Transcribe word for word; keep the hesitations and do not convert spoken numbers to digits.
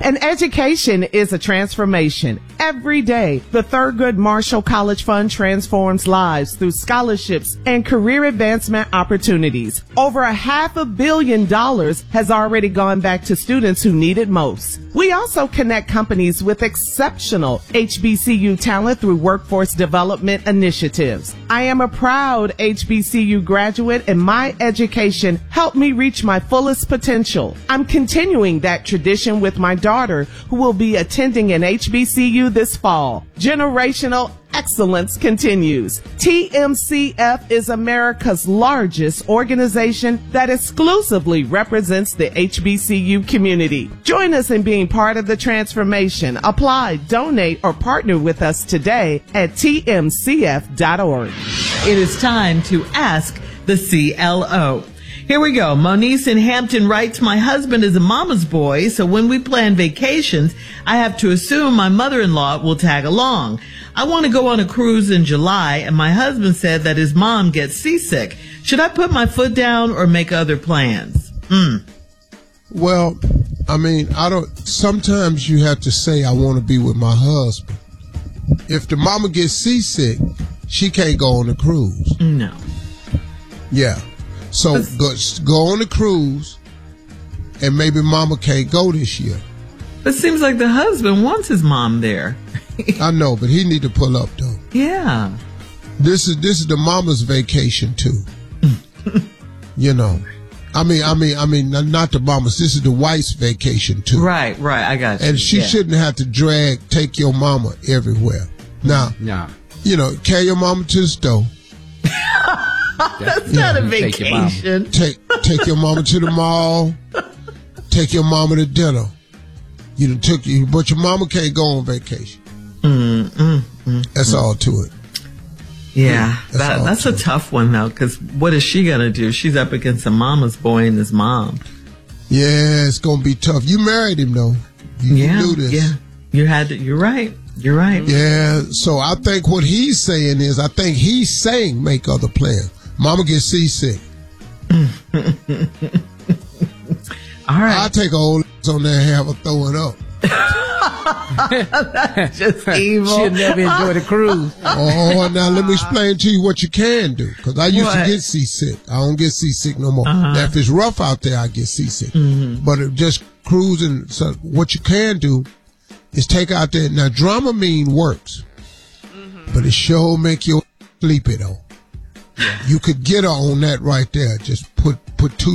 And education is a transformation. Every day, the Thurgood Marshall College Fund transforms lives through scholarships and career advancement opportunities. Over a half a billion dollars has already gone back to students who need it most. We also connect companies with exceptional H B C U talent through workforce development initiatives. I am a proud H B C U graduate, and my education helped me reach my fullest potential. I'm continuing that tradition with my daughter, who will be attending an H B C U this fall. Generational excellence continues. T M C F is America's largest organization that exclusively represents the H B C U community. Join us in being part of the transformation. Apply, donate, or partner with us today at T M C F dot org. It is time to ask the C L O. Here we go. Monice in Hampton writes, my husband is a mama's boy, so when we plan vacations, I have to assume my mother-in-law will tag along. I want to go on a cruise in July, and my husband said that his mom gets seasick. Should I put my foot down or make other plans? Hmm. Well, I mean, I don't, sometimes you have to say, I want to be with my husband. If the mama gets seasick, she can't go on the cruise. No. Yeah. So go, go on the cruise, and maybe mama can't go this year. But it seems like the husband wants his mom there. I know, but he need to pull up though. Yeah. This is this is the mama's vacation too. You know, I mean, I mean, I mean, not the mama's. This is the wife's vacation too. Right, right. I got you. And she yeah. shouldn't have to drag, take your mama everywhere. Now, yeah. you know, carry your mama to the store. That's yeah. not a vacation. Take take your mama to the mall. Take your mama to dinner. You done took you, but your mama can't go on vacation. Mm, mm, mm, that's mm. all to it. Yeah, that's, that, that's a it. tough one though, because what is she gonna do? She's up against a mama's boy and his mom. Yeah, it's gonna be tough. You married him though. You yeah, do this. Yeah, you had to. You're right. You're right. Yeah. So I think what he's saying is, I think he's saying make other plans. Mama gets seasick. All right. I'll take a old on there and have her throw it up. That's just evil. She'll never enjoy the cruise. Oh, now let me explain to you what you can do. Because I used what? to get seasick. I don't get seasick no more. Uh-huh. Now, if it's rough out there, I get seasick. Mm-hmm. But if just cruising, so what you can do is take out there. Now, Dramamine works. Mm-hmm. But it sure make you sleepy, though. Yeah. You could get her on that right there. Just put put two